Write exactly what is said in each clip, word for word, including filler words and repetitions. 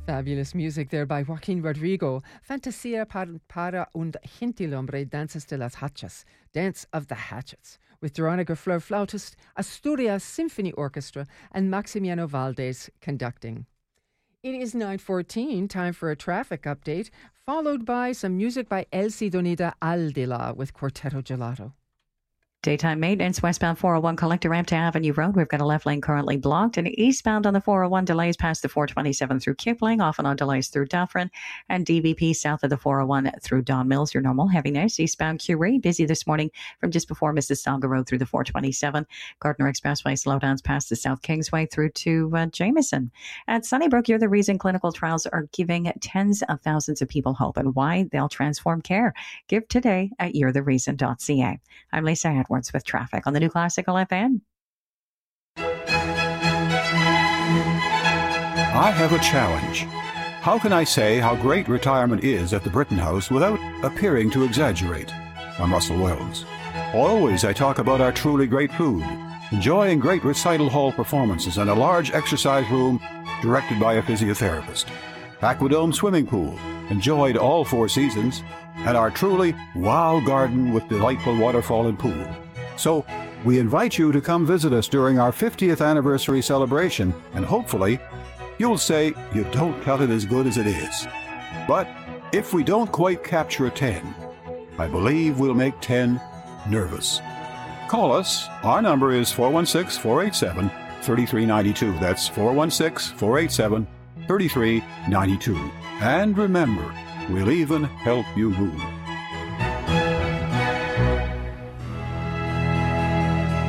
Fabulous music there by Joaquin Rodrigo. Fantasia par- para un gentilhombre, Dances de las Hachas, Dance of the Hatchets, with Veronica Fleur, flautist, Asturias Symphony Orchestra, and Maximiano Valdez conducting. It is nine fourteen, time for a traffic update, followed by some music by Elsie Donida Aldila with Quartetto Gelato. Daytime maintenance westbound four oh one Collector ramp to Avenue Road. We've got a left lane currently blocked, and eastbound on the four oh one delays past the four twenty-seven through Kipling, often on delays through Dufferin, and D V P south of the four oh one through Don Mills. Your normal heaviness. Eastbound Curie busy this morning from just before Mississauga Road through the four twenty-seven. Gardner Expressway slowdowns past the South Kingsway through to uh, Jameson. At Sunnybrook, you're the reason clinical trials are giving tens of thousands of people hope and why they'll transform care. Give today at you're the reason dot c a. I'm Lisa Edwards with traffic on the New Classical F M. I have a challenge. How can I say how great retirement is at the Britton House without appearing to exaggerate? I'm Russell Wells. Always I talk about our truly great food, enjoying great recital hall performances and a large exercise room directed by a physiotherapist. Aquadome swimming pool, enjoyed all four seasons, and our truly wow garden with delightful waterfall and pool. So, we invite you to come visit us during our fiftieth anniversary celebration, and hopefully, you'll say you don't cut it as good as it is. But if we don't quite capture a ten, I believe we'll make ten nervous. Call us. Our number is four one six, four eight seven, three three nine two. That's four one six, four eight seven, three three nine two. And remember, we'll even help you move.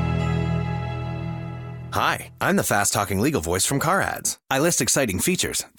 Hi, I'm the fast-talking legal voice from Car Ads. I list exciting features,